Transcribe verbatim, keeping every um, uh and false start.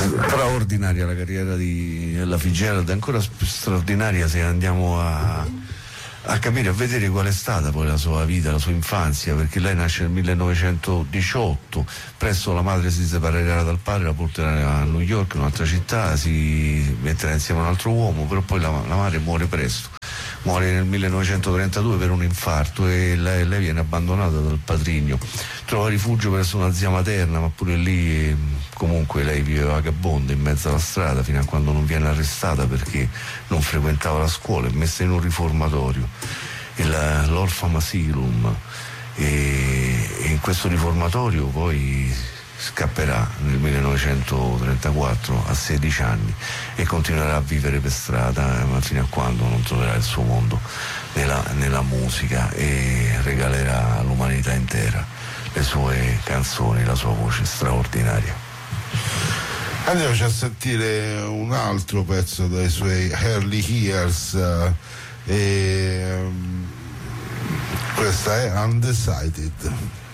Straordinaria la carriera di Ella Fitzgerald, ancora più straordinaria se andiamo a, a capire, a vedere qual è stata poi la sua vita, la sua infanzia, perché lei nasce nel millenovecentodiciotto, presto la madre si separerà dal padre, la porterà a New York, in un'altra città, si metterà insieme a un altro uomo, però poi la, la madre muore presto. Muore nel millenovecentotrentadue per un infarto e lei, lei viene abbandonata dal patrigno. Trova rifugio presso una zia materna, ma pure lì comunque lei vive vagabonda in mezzo alla strada fino a quando non viene arrestata perché non frequentava la scuola, è messa in un riformatorio, il, l'Orphan Asylum, e, e in questo riformatorio poi scapperà nel millenovecentotrentaquattro a sedici anni e continuerà a vivere per strada, ma fino a quando non troverà il suo mondo nella, nella musica e regalerà all'umanità intera le sue canzoni, la sua voce straordinaria. Andiamoci a sentire un altro pezzo dai suoi early years, uh, e um, questa è Undecided.